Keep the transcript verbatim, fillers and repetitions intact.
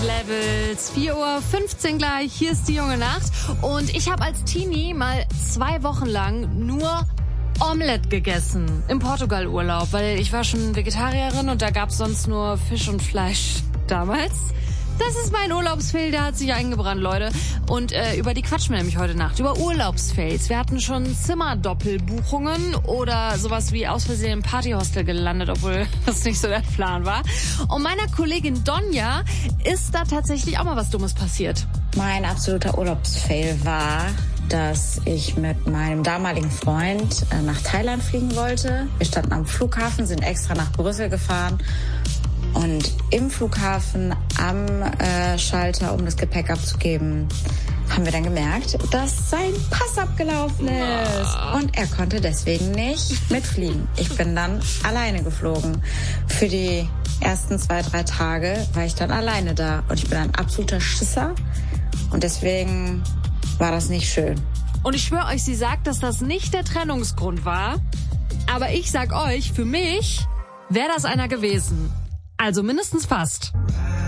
Levels. vier Uhr fünfzehn gleich, hier ist die junge Nacht. Und ich habe als Teenie mal zwei Wochen lang nur Omelette gegessen im Portugal-Urlaub, weil ich war schon Vegetarierin und da gab's sonst nur Fisch und Fleisch damals. Das ist mein Urlaubsfail, der hat sich eingebrannt, Leute. Und äh, über die quatschen wir nämlich heute Nacht, über Urlaubsfails. Wir hatten schon Zimmerdoppelbuchungen oder sowas wie aus Versehen im Partyhostel gelandet, obwohl das nicht so der Plan war. Und meiner Kollegin Donja ist da tatsächlich auch mal was Dummes passiert. Mein absoluter Urlaubsfail war, dass ich mit meinem damaligen Freund äh, nach Thailand fliegen wollte. Wir standen am Flughafen, sind extra nach Brüssel gefahren. Und im Flughafen am äh, Schalter, um das Gepäck abzugeben, haben wir dann gemerkt, dass sein Pass abgelaufen ist. Und er konnte deswegen nicht mitfliegen. Ich bin dann alleine geflogen. Für die ersten zwei, drei Tage war ich dann alleine da. Und ich bin ein absoluter Schisser. Und deswegen war das nicht schön. Und ich schwöre euch, sie sagt, dass das nicht der Trennungsgrund war. Aber ich sag euch, für mich wäre das einer gewesen. Also mindestens fast.